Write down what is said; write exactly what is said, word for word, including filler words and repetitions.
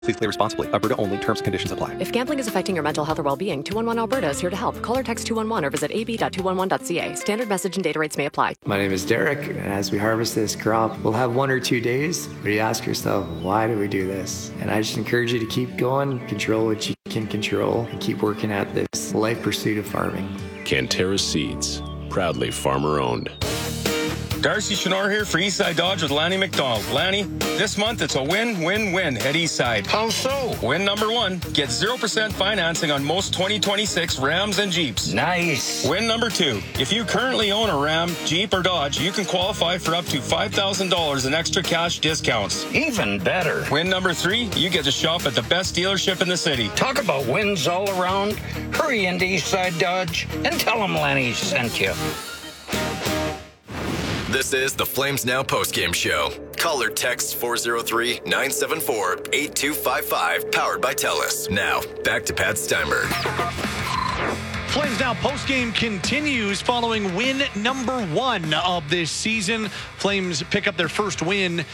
Please play responsibly. Alberta only. Terms and conditions apply. If gambling is affecting your mental health or well-being, two one one Alberta is here to help. Call or text two one one or visit a b dot two one one dot c a. Standard message and data rates may apply. My name is Derek, and as we harvest this crop, we'll have one or two days where you ask yourself, why do we do this? And I just encourage you to keep going, control what you can control, and keep working at this life pursuit of farming. Cantera Seeds, proudly farmer-owned. Darcy Chenor here for Eastside Dodge with Lanny McDonald. Lanny, this month it's a win-win-win at Eastside. How so? Win number one, get zero percent financing on most twenty twenty-six Rams and Jeeps. Nice. Win number two, if you currently own a Ram, Jeep, or Dodge, you can qualify for up to five thousand dollars in extra cash discounts. Even better. Win number three, you get to shop at the best dealership in the city. Talk about wins all around. Hurry into Eastside Dodge and tell them Lanny sent you. This is the Flames Now postgame show. Call or text four oh three, nine seven four, eight two five five, powered by TELUS. Now, back to Pat Steinberg. Flames Now postgame continues following win number one of this season. Flames pick up their first win